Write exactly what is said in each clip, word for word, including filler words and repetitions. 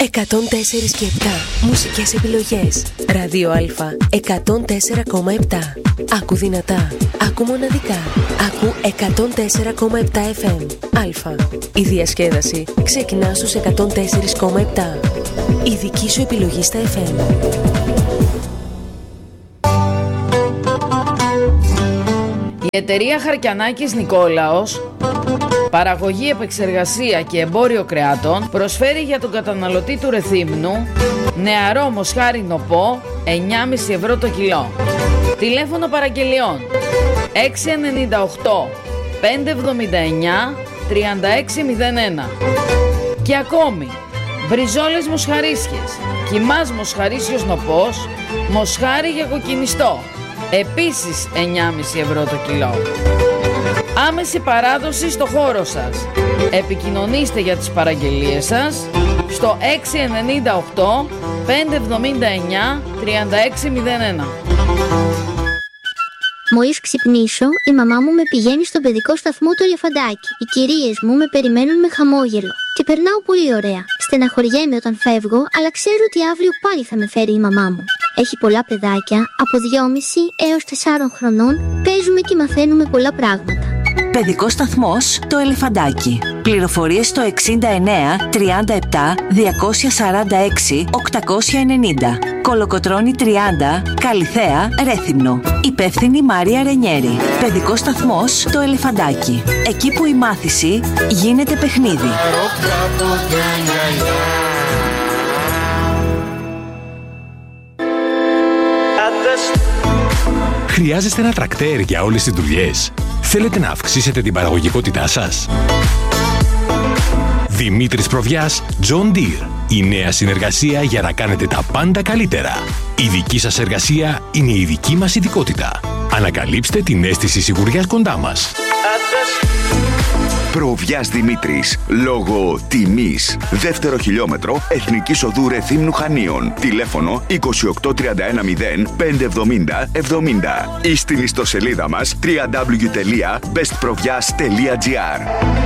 εκατόν τέσσερα και επτά. Μουσικές επιλογές. Ράδιο Α εκατόν τέσσερα κόμμα επτά. Άκου δυνατά. Άκου μοναδικά. Άκου εκατόν τέσσερα κόμμα επτά εφ εμ. Α. Η διασκέδαση ξεκινά στους εκατόν τέσσερα κόμμα επτά. Η δική σου επιλογή στα εφ εμ. Η εταιρεία Χαρκιανάκης Νικόλαος, παραγωγή, επεξεργασία και εμπόριο κρεάτων, προσφέρει για τον καταναλωτή του Ρεθύμνου νεαρό μοσχάρι νοπό εννιά κόμμα πέντε ευρώ το κιλό. Τηλέφωνο παραγγελιών έξι εννιά οκτώ πέντε εβδομήντα εννιά τριάντα έξι μηδέν ένα. Και ακόμη μπριζόλες μοσχαρίσιες, κιμάς μοσχαρίσιος νοπός, μοσχάρι για κοκκινιστό, επίσης εννιά κόμμα πέντε ευρώ το κιλό. Άμεση παράδοση στο χώρο σας. Επικοινωνήστε για τις παραγγελίες σας στο έξι εννιά οκτώ πέντε εβδομήντα εννιά τριάντα έξι μηδέν ένα. Μόλις ξυπνήσω, η μαμά μου με πηγαίνει στον παιδικό σταθμό του Ελεφαντάκι. Οι κυρίες μου με περιμένουν με χαμόγελο. Και περνάω πολύ ωραία. Στεναχωριέμαι όταν φεύγω, αλλά ξέρω ότι αύριο πάλι θα με φέρει η μαμά μου. Έχει πολλά παιδάκια, από δυόμισι έως τεσσάρων χρονών, παίζουμε και μαθαίνουμε πολλά πράγματα. Παιδικός σταθμός το Ελεφαντάκι. Πληροφορίες στο εξήντα εννέα τριάντα επτά διακόσια σαράντα έξι οκτακόσια ενενήντα. Κολοκοτρώνη τριάντα, Καλιθέα, Ρέθυμνο. Υπεύθυνη Μάρια Ρενιέρη. Παιδικός σταθμός το Ελεφαντάκι. Εκεί που η μάθηση γίνεται παιχνίδι. Χρειάζεστε ένα τρακτέρ για όλες τις δουλειές? Θέλετε να αυξήσετε την παραγωγικότητά σας? Δημήτρης Προβιάς, John Deere. Η νέα συνεργασία για να κάνετε τα πάντα καλύτερα. Η δική σας εργασία είναι η δική μας ειδικότητα. Ανακαλύψτε την αίσθηση σιγουριάς κοντά μας. Προβιάς Δημήτρης. Λόγω τιμής. Δεύτερο χιλιόμετρο Εθνικής Οδού Ρεθύμνου Χανίων. Τηλέφωνο είκοσι οκτώ τριάντα ένα μηδέν πέντε εβδομήντα εβδομήντα. Ή στην ιστοσελίδα μας double-u double-u double-u τελεία best provias τελεία gr.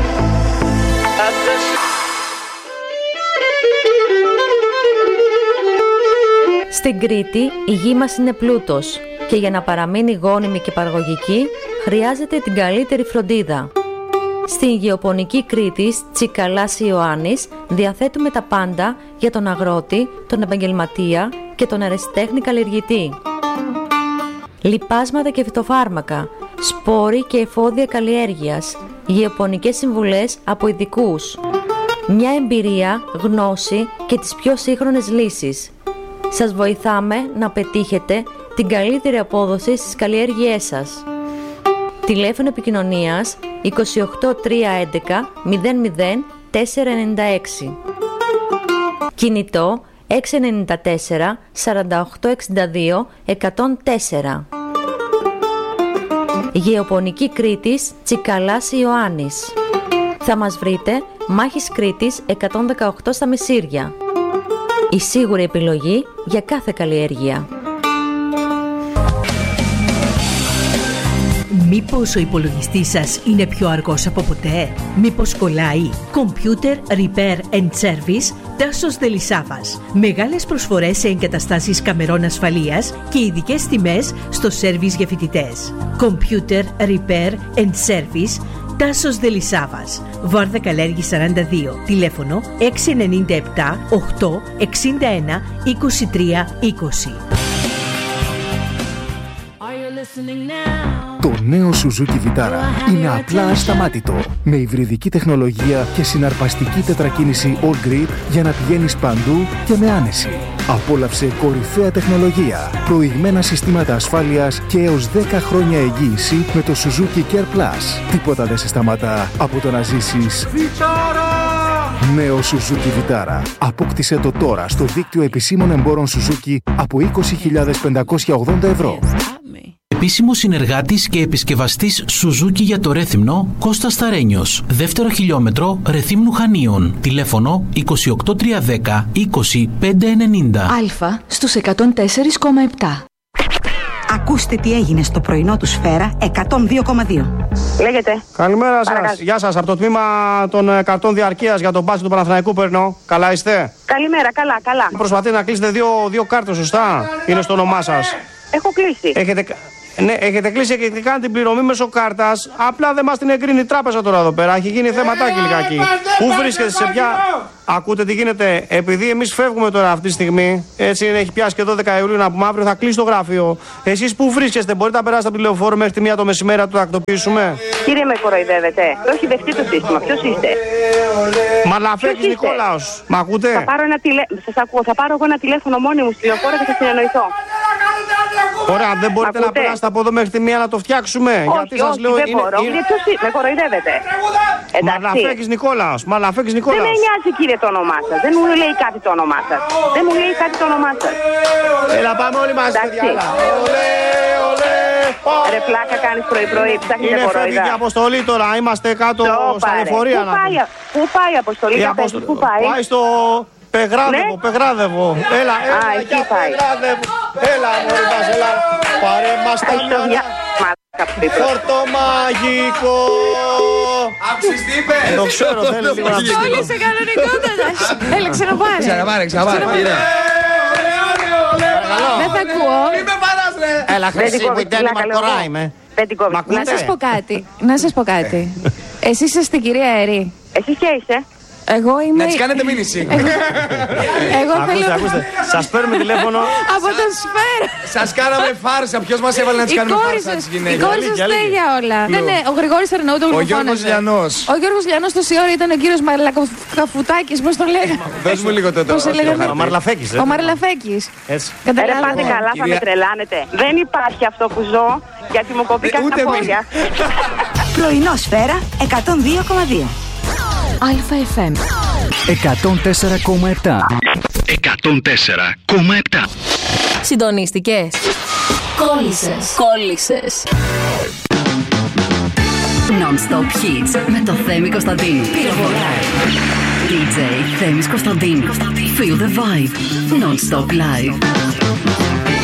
Στην Κρήτη η γη μας είναι πλούτος και για να παραμείνει γόνιμη και παραγωγική χρειάζεται την καλύτερη φροντίδα. Στην Γεωπονική Κρήτης Τσικαλάς Ιωάννης διαθέτουμε τα πάντα για τον αγρότη, τον επαγγελματία και τον ερασιτέχνη καλλιεργητή. Λιπάσματα και φυτοφάρμακα, σπόροι και εφόδια καλλιέργειας, γεωπονικές συμβουλές από ειδικούς. Μια εμπειρία, γνώση και τις πιο σύγχρονες λύσεις. Σας βοηθάμε να πετύχετε την καλύτερη απόδοση στις καλλιέργειές σας. Τηλέφωνο επικοινωνίας είκοσι οκτώ τριακόσια έντεκα μηδέν μηδέν τετρακόσια ενενήντα έξι. Κινητό έξι εννιά τέσσερα σαράντα οκτώ εξήντα δύο εκατόν τέσσερα. Γεωπονική Κρήτης Τσικαλάς Ιωάννης. Θα μας βρείτε Μάχης Κρήτης εκατόν δεκαοκτώ στα Μεσήρια. Η σίγουρη επιλογή για κάθε καλλιέργεια. Μήπως ο υπολογιστής σας είναι πιο αργός από ποτέ? Μήπως κολλάει? Computer Repair and Service Τάσος Δελισάβας. Μεγάλες προσφορές σε εγκαταστάσεις καμερών ασφαλείας και ειδικές τιμές στο σέρβις για φοιτητές. Computer Repair and Service Τάσος Δελισάβας. Βάρδα Καλέργη σαράντα δύο. Τηλέφωνο έξι εννιά επτά οκτώ εξήντα ένα είκοσι τρία είκοσι. Το νέο Suzuki Vitara είναι απλά ασταμάτητο. Με υβριδική τεχνολογία και συναρπαστική τετρακίνηση All Grip για να πηγαίνεις παντού και με άνεση. Απόλαυσε κορυφαία τεχνολογία, προηγμένα συστήματα ασφάλειας και έως δέκα χρόνια εγγύηση με το Suzuki Care Plus. Τίποτα δεν σε σταματά από το να ζήσεις Vitara! Νέο Suzuki Vitara. Απόκτησε το τώρα στο δίκτυο επισήμων εμπόρων Suzuki από είκοσι χιλιάδες πεντακόσια ογδόντα ευρώ. Επίσημος συνεργάτης και επισκευαστής Suzuki για το Ρέθυμνο, Κώστας Σταρένιος. Δεύτερο χιλιόμετρο Ρεθύμνου Χανίων. Τηλέφωνο είκοσι οκτώ τριακόσια δέκα είκοσι πέντε ενενήντα. Α στους εκατόν τέσσερα κόμμα επτά. Ακούστε τι έγινε στο πρωινό του Σφαίρα εκατόν δύο κόμμα δύο. Λέγεται. Καλημέρα σας. Γεια σας. Από το τμήμα των καρτών διαρκείας για τον μπάσκετ του Παναθηναϊκού παίρνω. Καλά είστε? Καλημέρα, καλά, καλά. Προσπαθείτε να κλείσετε δύο, δύο κάρτες, σωστά? Είναι στο όνομά σας. Έχω κλείσει. Έχετε, ναι, έχετε κλείσει και κάνετε την πληρωμή μέσω κάρτας. Απλά δεν μας την εγκρίνει η τράπεζα τώρα εδώ πέρα. Έχει γίνει θεματάκι λιγάκι. Πού βρίσκεστε, σε ποια. Ακούτε τι γίνεται. Επειδή εμείς φεύγουμε τώρα αυτή τη στιγμή, έτσι είναι, έχει πιάσει και δώδεκα Ιουλίου να πούμε, αύριο θα κλείσει το γραφείο. Εσείς πού βρίσκεστε, μπορείτε να περάσετε από τη λεωφόρο μέχρι τη μία το μεσημέρι να το τακτοποιήσουμε? Κύριε, με κοροϊδεύετε. Το έχει δεχτεί το σύστημα. Ποιος είστε? Μαλαφέκης Νικόλαος. Μ' ακούτε? Θα πάρω ένα τηλέ... Σας ακούω. Θα πάρω εγώ ένα τηλέφωνο μόνη μου στη λεωφόρο και θα συνεννοηθώ. Ωραία, δεν μπορείτε να περάσετε από εδώ μέχρι τη μία να το φτιάξουμε? Όχι, γιατί σας όχι, λέω, δεν είναι, μπορώ. είναι... Ποιος με κοροϊδεύετε? Μαλαφέκης Νικόλαος. Μαλαφέκης Νικόλαος. Δεν με νοιάζει, κύριε, το όνομά σας. Δεν μου λέει κάτι το όνομά σας. Δεν μου λέει κάτι το όνομά σας. Έλα, πάμε όλοι μαζί. Ολέ, ολέ. Ρε πλάκα κάνεις πρωί-πρωί. Ψάχνεις είναι κοροϊδά. φετική αποστολή τώρα. Είμαστε κάτω στα λεωφορεία. Πού πάει, πού πάει η αποστολή? Η αποστολή πού πάει? Πάει στο Πεγράδευο, ναι? Πεγράδευο. Έλα, έλα, Α, εκεί πάει. Πεγράδευο. Έλα, μόλι μας, έλα. Πάρε μας τα νιώνα. Χόρτο μαγικό. Άκουσες τι είπε? Το ξέρω, θέλει λίγο να πει. Όλοι σε κανονικότατα. Έλα, ξαναπάρε. Ξαναπάρε, ξαναπάρε. Δεν θα ακούω. Μην με παράς, ρε. Έλα, χρυσή που ήταν μακορά είμαι. Να σας πω κάτι. Να σας πω κάτι. Εσείς είστε στην κυρία Ερή. Εσείς ποια είστε? Εγώ είμαι... Να της κάνετε μήνυση. Εγώ θέλω... Ακούστε, ακούστε. Σας παίρνουμε τηλέφωνο. Από το Σφαίρα. Σας κάναμε φάρσα. Ποιος μας έβαλε να της κάνουμε φάρσα τις γυναίκες? Η κόρη σας φταίει για όλα. Δεν είναι ο Γρηγόρης Αρναούτογλου που φώναζε. Ο Γιώργος Λιανός. Ο Γιώργος Λιανός τόση ώρα ήταν ο κύριος Μαρλακοφουτάκης. Πώς το λέγαμε? Δες μου λίγο τότε. Ο Μαρλαφέκης. Ο Μαρλαφέκης. Ρε πάτε καλά, θα με τρελάνετε. Δεν υπάρχει αυτό που ζω γιατί μου κοπήκαν τα πόδια. Πρωινό Σφαίρα εκατόν δύο κόμμα δύο. ΑΕΦ εμ εκατόν τέσσερα κόμμα επτά. εκατόν τέσσερα κόμμα επτά. Συντονίστηκες? Κόλλησες. Κόλλησες. Non-stop hits με το Θέμη Κωνσταντίνου. ντι τζέι Θέμης Κωνσταντίνου. Feel the vibe. Non-stop live.